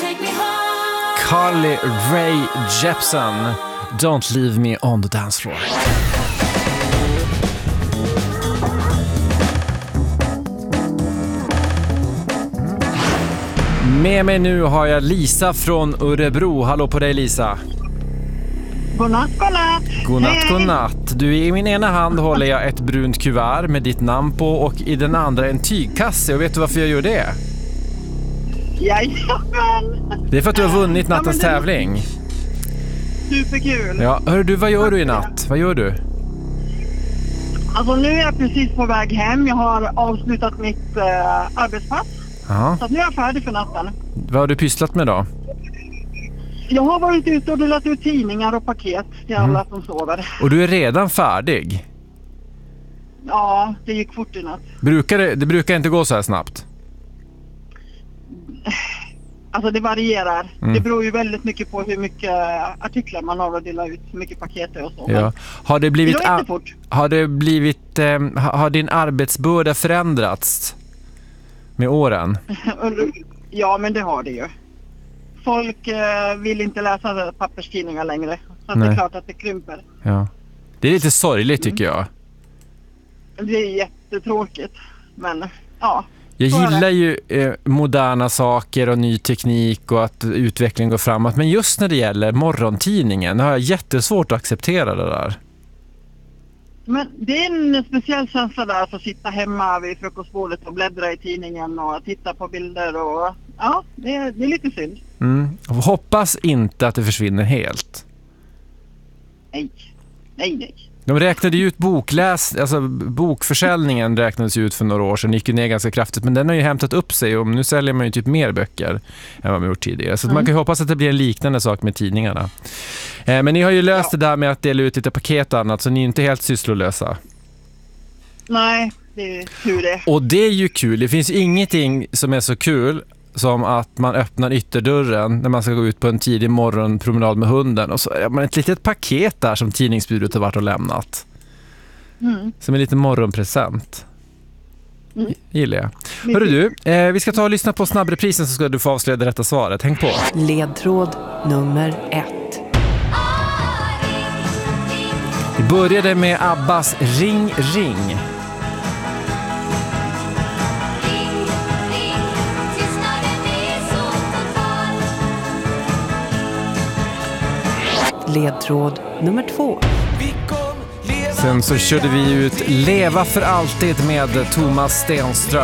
Carly Rae Jepsen, Don't Leave Me on the Dance Floor. Med mig nu har jag Lisa från Örebro. Hallå på dig, Lisa. Godnatt, godnatt. Godnatt, godnatt. Du, i min ena hand håller jag ett brunt kuvert med ditt namn på och i den andra en tygkasse. Och vet du varför jag gör det? Jajamän. Det är för att du har vunnit nattens tävling. Superkul. Ja, hör du, vad gör du i natt? Vad gör du? Alltså nu är jag precis på väg hem. Jag har avslutat mitt arbetspass. Aha. Så att nu är jag färdig för natten. Vad har du pysslat med då? Jag har varit ute och delat ut tidningar och paket till alla som sover. Och du är redan färdig? Ja, det gick fort i natt. Det brukar inte gå så här snabbt? Alltså det varierar. Det beror ju väldigt mycket på hur mycket artiklar man har att dela ut, hur mycket paket det är och så. Ja. Har din arbetsbörda förändrats med åren? Ja, men det har det ju. Folk vill inte läsa papperstidningar längre. Så att det är klart att det krymper. Ja. Det är lite sorgligt tycker jag. Det är jättetråkigt. Men ja. Jag gillar ju moderna saker och ny teknik och att utvecklingen går framåt. Men just när det gäller morgontidningen har jag jättesvårt att acceptera det där. Men det är en speciell känsla där att sitta hemma vid frukostbordet och bläddra i tidningen och titta på bilder. Och ja, det är lite synd. Hoppas inte att det försvinner helt. Nej. De räknade ju ut bokförsäljningen räknades ut för några år sedan, gick ju ner ganska kraftigt, men den har ju hämtat upp sig och nu säljer man ju typ mer böcker än vad man gjort tidigare. Så man kan ju hoppas att det blir en liknande sak med tidningarna. Men ni har ju löst det där med att dela ut lite paket och annat, så ni är inte helt sysslolösa. Nej, det är kul det. Och det är ju kul. Det finns ingenting som är så kul som att man öppnar ytterdörren när man ska gå ut på en tidig morgonpromenad med hunden och så är man ett litet paket där som tidningsbudet har varit och lämnat. Som en liten morgonpresent. Gillar jag. Hörru du, vi ska ta och lyssna på snabbreprisen så ska du få avslöja det rätta svaret. Häng på. Ledtråd nummer 1. Vi började med Abbas Ring Ring. Ledtråd nummer 2. Sen så körde vi ut Leva för alltid med Thomas Stenström.